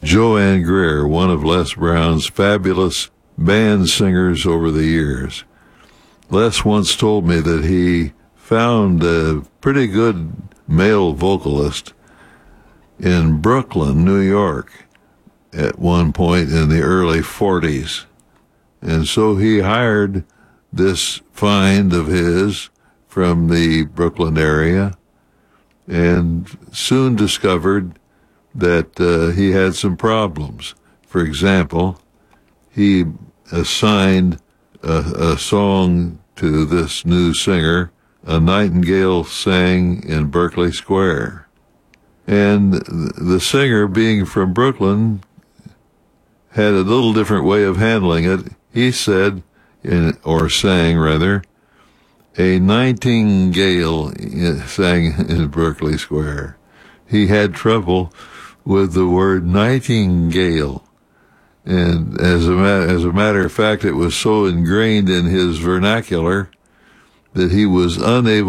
Joanne Greer, one of Les Brown's fabulous band singers over the years. Les once told me that he found a pretty good male vocalist in Brooklyn, New York, at one point in the early 40s. And so he hired this find of his from the Brooklyn area and soon discovered that he had some problems. For example, he assigned a song to this new singer, A Nightingale Sang in Berkeley Square. And the singer, being from Brooklyn, had a little different way of handling it. He said, or sang rather, a nightingale sang in Berkeley Square. He had trouble with the word nightingale. And as a matter of fact, it was so ingrained in his vernacular that he was unable